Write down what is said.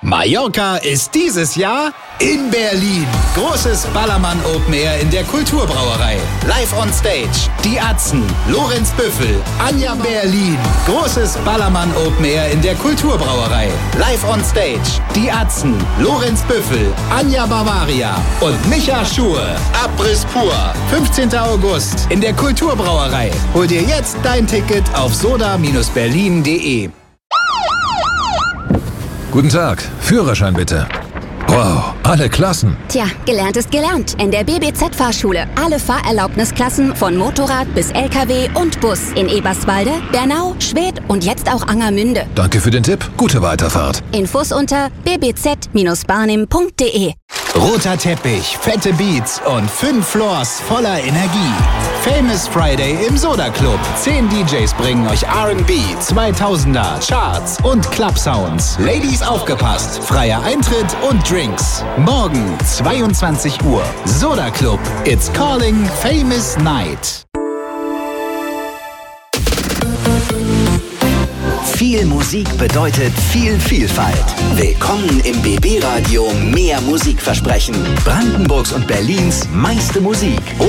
Mallorca ist dieses Jahr in Berlin. Großes Ballermann Open Air in der Kulturbrauerei. Live on Stage. Die Atzen, Lorenz Büffel, Anja Berlin. Großes Ballermann Open Air in der Kulturbrauerei. Live on Stage. Die Atzen, Lorenz Büffel, Anja Bavaria und Micha Schur. Abriss pur. 15. August in der Kulturbrauerei. Hol dir jetzt dein Ticket auf soda-berlin.de. Guten Tag, Führerschein bitte. Wow, alle Klassen. Tja, gelernt ist gelernt. In der BBZ-Fahrschule. Alle Fahrerlaubnisklassen von Motorrad bis LKW und Bus. In Eberswalde, Bernau, Schwedt und jetzt auch Angermünde. Danke für den Tipp. Gute Weiterfahrt. Infos unter bbz-barnim.de. Roter Teppich, fette Beats und 5 Floors voller Energie. Famous Friday im Soda Club. 10 DJs bringen euch R&B, 2000er, Charts und Club Sounds. Ladies aufgepasst, freier Eintritt und Drinks. Morgen 22 Uhr. Soda Club. It's calling Famous Night. Viel Musik bedeutet viel Vielfalt. Willkommen im BB Radio Mehr Musikversprechen. Brandenburgs und Berlins meiste Musik.